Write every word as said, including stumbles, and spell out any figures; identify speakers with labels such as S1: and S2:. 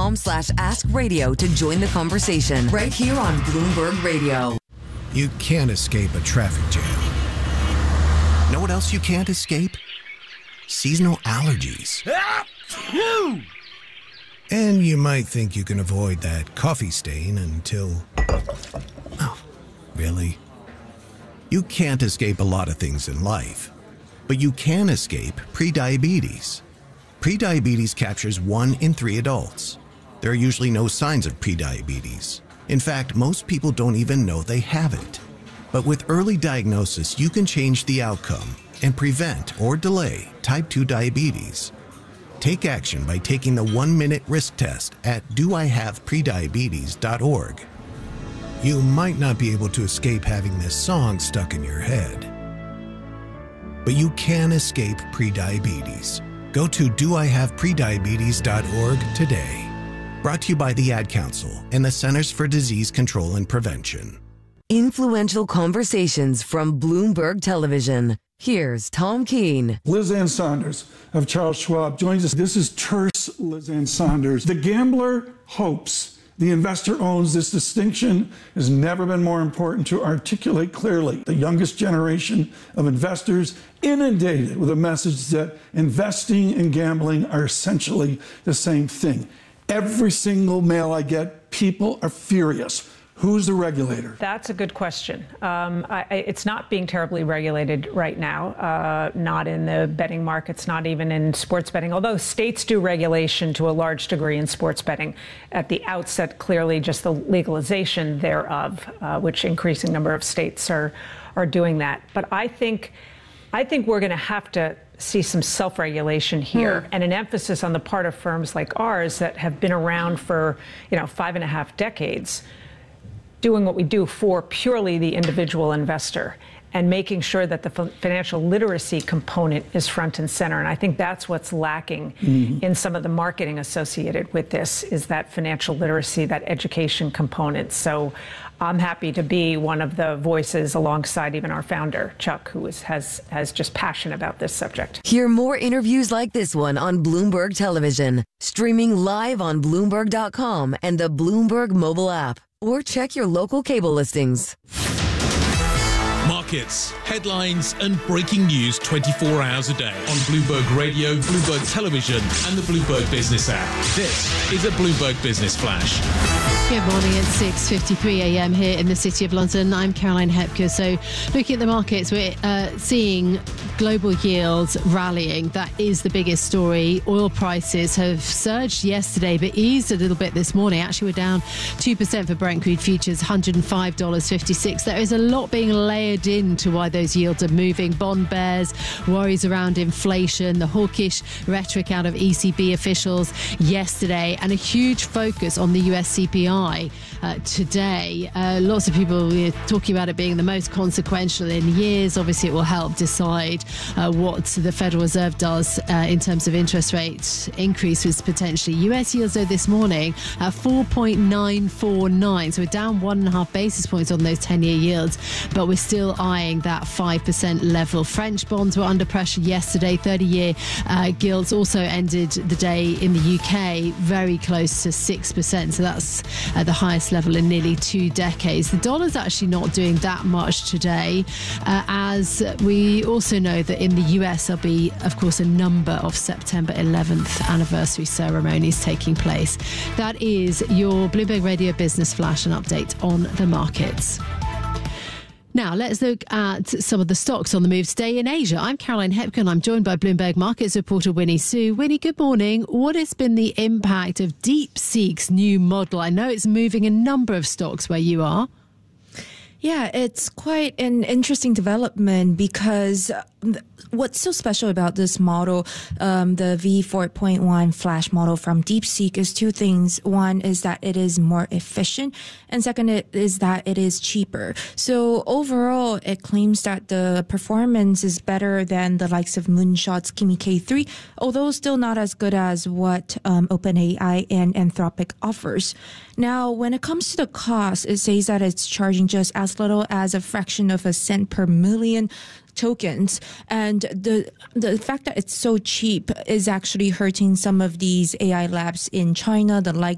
S1: com slash ask radio to join the conversation right here on Bloomberg Radio.
S2: You can't escape a traffic jam. Know what else you can't escape? Seasonal allergies. And you might think you can avoid that coffee stain until... Oh, really? You can't escape a lot of things in life, but you can escape prediabetes. Prediabetes captures one in three adults. There are usually no signs of prediabetes. In fact, most people don't even know they have it. But with early diagnosis, you can change the outcome and prevent or delay type two diabetes. Take action by taking the one-minute risk test at do I have prediabetes dot org. You might not be able to escape having this song stuck in your head, but you can escape prediabetes. Go to do I have prediabetes dot org today. Brought to you by the Ad Council and the Centers for Disease Control and Prevention.
S1: Influential conversations from Bloomberg Television. Here's Tom Keene.
S3: Liz Ann Saunders of Charles Schwab joins us. This is terse Liz Ann Saunders. The gambler hopes. The investor owns. This distinction has never been more important to articulate clearly. The youngest generation of investors inundated with a message that investing and gambling are essentially the same thing. Every single mail I get, people are furious. Who's the regulator?
S4: That's a good question. Um, I, I, it's not being terribly regulated right now, uh, not in the betting markets, not even in sports betting, although states do regulation to a large degree in sports betting. At the outset, clearly just the legalization thereof, uh, which increasing number of states are, are doing that. But I think, I think we're going to have to see some self-regulation here mm. and an emphasis on the part of firms like ours that have been around for, you know, five and a half decades, doing what we do for purely the individual investor and making sure that the financial literacy component is front and center. And I think that's what's lacking mm-hmm. in some of the marketing associated with this, is that financial literacy, that education component. So I'm happy to be one of the voices alongside even our founder, Chuck, who is, has, has just passion about this subject.
S1: Hear more interviews like this one on Bloomberg Television, streaming live on Bloomberg dot com and the Bloomberg mobile app. Or check your local cable listings.
S5: Markets, headlines, and breaking news twenty-four hours a day on Bloomberg Radio, Bloomberg Television, and the Bloomberg Business app. This is a Bloomberg Business Flash.
S6: Good morning. It's six fifty-three a m here in the City of London. I'm Caroline Hepker. So looking at the markets, we're uh, seeing global yields rallying. That is the biggest story. Oil prices have surged yesterday, but eased a little bit this morning. Actually, we're down two percent for Brent crude futures, one hundred five dollars fifty-six. There is a lot being layered into why those yields are moving. Bond bears, worries around inflation, the hawkish rhetoric out of E C B officials yesterday, and a huge focus on the U S C P I uh, today. Uh, lots of people are talking about it being the most consequential in years. Obviously, it will help decide uh, what the Federal Reserve does uh, in terms of interest rate increases potentially. U S yields, though, this morning at four point nine four nine. So we're down one and a half basis points on those ten-year yields, but we're still eyeing that five percent level. French bonds were under pressure yesterday. thirty-year uh, gilts also ended the day in the U K very close to six percent. So that's at the highest level in nearly two decades. The dollar's actually not doing that much today, uh, as we also know that in the U S there'll be, of course, a number of September eleventh anniversary ceremonies taking place. That is your Bloomberg Radio Business Flash, an update on the markets. Now, let's look at some of the stocks on the move today in Asia. I'm Caroline Hepker, and I'm joined by Bloomberg Markets reporter Winnie Su. Winnie, good morning. What has been the impact of DeepSeek's new model? I know it's moving a number of stocks where you are.
S7: Yeah, it's quite an interesting development because what's so special about this model, um, the V four point one Flash model from DeepSeek, is two things. One is that it is more efficient, and second is that it is cheaper. So overall, it claims that the performance is better than the likes of Moonshot's Kimi K three, although still not as good as what um, OpenAI and Anthropic offers. Now, when it comes to the cost, it says that it's charging just as little as a fraction of a cent per million tokens, and the the fact that it's so cheap is actually hurting some of these A I labs in China, the likes